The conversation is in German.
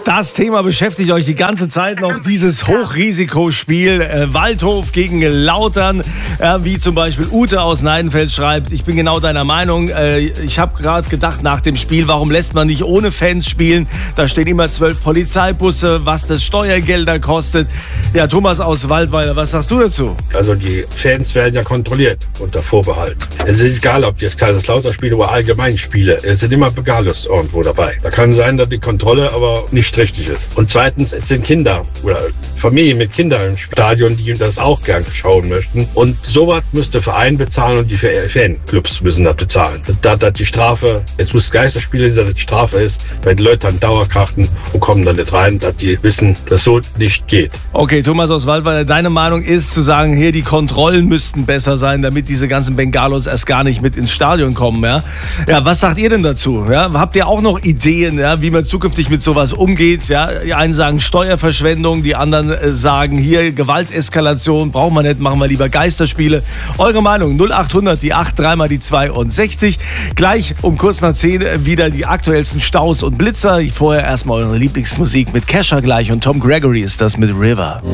Das Thema beschäftigt euch die ganze Zeit noch, dieses Hochrisikospiel Waldhof gegen Lautern, wie zum Beispiel Ute aus Neidenfeld schreibt, ich bin genau deiner Meinung, ich habe gerade gedacht nach dem Spiel, warum lässt man nicht ohne Fans spielen, da stehen immer 12 Polizeibusse, was das Steuergelder kostet. Ja, Thomas aus Waldweiler, was sagst du dazu? Also die Fans werden ja kontrolliert unter Vorbehalt. Es ist egal, ob die jetzt Kaiserslautern spielen oder allgemein Spiele, es sind immer Begalos irgendwo dabei. Da kann sein, dass die Kontrolle aber nicht richtig ist. Und zweitens, es sind Kinder oder Familien mit Kindern im Stadion, die das auch gern schauen möchten. Und sowas müsste Verein bezahlen und die Fanclubs müssen das bezahlen. Da die Strafe, jetzt muss Geisterspiele, dass das Strafe ist, weil die Leute haben Dauerkarten und kommen dann nicht rein, dass die wissen, dass so nicht geht. Okay, Thomas aus Waldweiler, deine Meinung ist zu sagen, hier die Kontrollen müssten besser sein, damit diese ganzen Bengalos erst gar nicht mit ins Stadion kommen. Ja, was sagt ihr denn dazu? Ja, habt ihr auch noch Ideen, wie man zukünftig mit sowas umgeht? Ja, die einen sagen Steuerverschwendung, die anderen sagen hier Gewalteskalation, brauchen wir nicht, machen wir lieber Geisterspiele. Eure Meinung 0800, die 8, 3 mal die 62. Gleich um kurz nach 10 wieder die aktuellsten Staus und Blitzer. Vorher erstmal eure Lieblingsmusik mit Kesha gleich und Tom Gregory ist das mit River.